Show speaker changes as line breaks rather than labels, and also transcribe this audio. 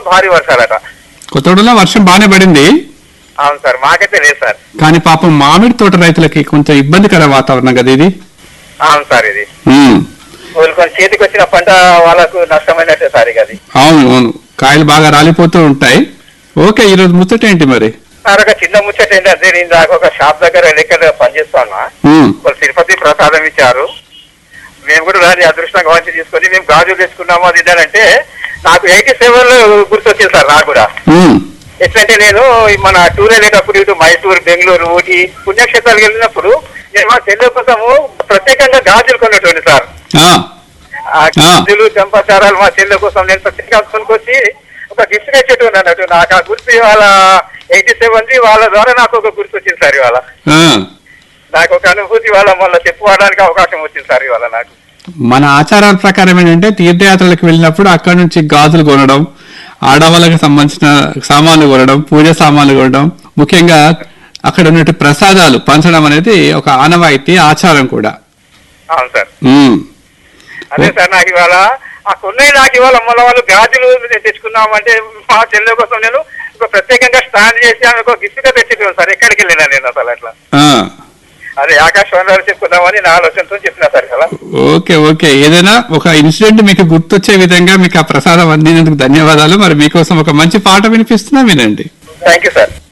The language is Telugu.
భారీ వర్షాలట.
కొత్తగూడెంలో వర్షం బాగానే పడింది.
అవును సార్, మాకైతే లేదు సార్.
కానీ పాపం మామిడి తోట రైతులకి కొంచెం ఇబ్బందికర వాతావరణం కదా ఇది.
అవును సార్, ఇది కొంచెం చేతికి వచ్చిన పంట వాళ్ళకు నష్టమైనట్టే సార్ ఇక అది.
అవును అవును, కాయలు బాగా రాలిపోతూ ఉంటాయి. ఓకే, ఈరోజు ముచ్చట ఏంటి మరి?
సార్ ఒక చిన్న ముచ్చట ఏంటంటే, నేను దాకా ఒక షాప్ దగ్గర లెక్కగా పనిచేస్తున్నా. వాళ్ళు తిరుపతి ప్రసాదం ఇచ్చారు. మేము కూడా దాన్ని అదృష్టంగా వంచి తీసుకొని మేము గాజులు తెచ్చుకున్నాము. అది ఇదానంటే నాకు 87 గుర్తొచ్చింది సార్. నాకు కూడా ఎట్లంటే, నేను మన టూర్ వెళ్ళేటప్పుడు ఇటు మైసూర్, బెంగళూరు, ఊటీ పుణ్యక్షేత్రాలకు వెళ్ళినప్పుడు నేను మా చెల్లె కోసము ప్రత్యేకంగా గాజులు కొనేటోండి సార్. ఆ గాజులు చంపాచారాలు మా చెల్లె కోసం నేను ప్రత్యేకంగా కొనుక్కొచ్చి ఒక గిఫ్ట్ తెచ్చేటోండి అన్నట్టు. నాకు ఆ గుర్తు ఇవాళ 87 వాళ్ళ ద్వారా నాకు ఒక గుర్తు వచ్చింది సార్. ఇవాళ నాకు ఒక అనుభూతి వాళ్ళ మళ్ళీ చెప్పుకోవడానికి అవకాశం వచ్చింది సార్ ఇవాళ నాకు.
మన ఆచారాల ప్రకారం ఏంటంటే, తీర్థయాత్రలకు వెళ్ళినప్పుడు అక్కడి నుంచి గాజులు కొనడం, ఆడవాళ్ళకి సంబంధించిన సామాన్లు కొనడం, పూజ సామాన్లు కొనడం, ముఖ్యంగా అక్కడ ఉన్నట్టు ప్రసాదాలు పంచడం అనేది ఒక ఆనవాయితీ, ఆచారం కూడా.
అవును సార్, అదే సార్. నాకు ఇవాళ ఆ కొన్నాయి నాకు ఇవాళ మళ్ళీ వాళ్ళు గాజులు తెచ్చుకున్నామంటే మా చెల్లె కోసం నేను ఒక ప్రత్యేకంగా స్టాండ్ చేసి ఆమె ఒక గిఫ్ట్ గా తెచ్చేసాను సార్. ఎక్కడికి వెళ్ళినా నేను అసలు అట్లా. అదే ఆకాశవాణి చెప్పుకుందామని నా ఆలోచనతో చెప్పినా సార్ కదా.
ఓకే ఓకే, ఏదైనా ఒక ఇన్సిడెంట్ మీకు గుర్తొచ్చే విధంగా మీకు ఆ ప్రసాదం అందినందుకు ధన్యవాదాలు. మరి మీకోసం ఒక మంచి పాట వినిపిస్తున్నా, వినండి.
Thank you sir.